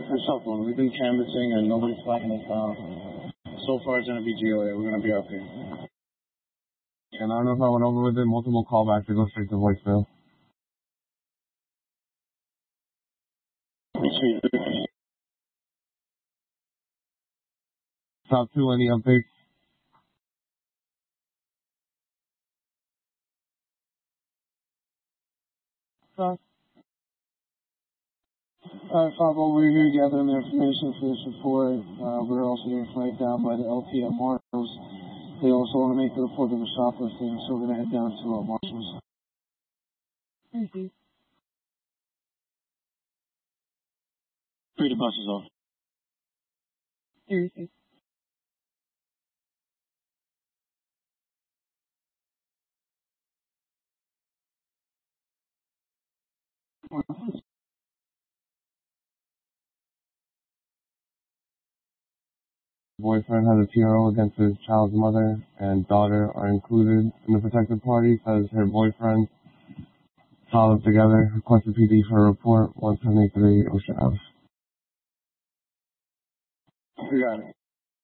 Her cell phone. We've been canvassing and nobody's flagging us down. So far it's going to be GOA. We're going to be okay. And I don't know if I went over with it. Multiple callbacks to go straight to voicemail. Top 2, any updates? Alright, Fabo, we're here gathering the information for this report. We're also getting flagged down by the LTM marshals. They also want to make the report of the shoplifting, so we're going to head down to marshals. Thank you. 3 the buses off. Seriously. Boyfriend has a TRO against his child's mother and daughter are included in the protected party, says her boyfriend saw them together, requested PD for a report, 173 Ocean Ave. We got it.